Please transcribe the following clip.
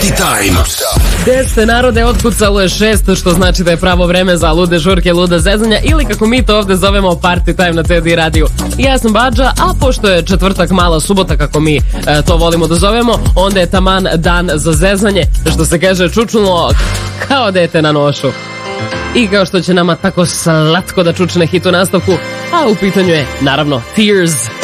Party Time. Gde ste narode, otkucalo je 6, što znači da je pravo vreme za lude žurke, luda zezanja ili kako mi to ovde zovemo Party Time na TD radiju. Ja sam Badža, a pošto je četvrtak mala subota kako mi to volimo da zovemo, onda je taman dan za zezanje, što se kaže čučnulo kao dete na nošu. I kao što će nama tako slatko da čučne hit u nastavku, a u pitanju je naravno Tears.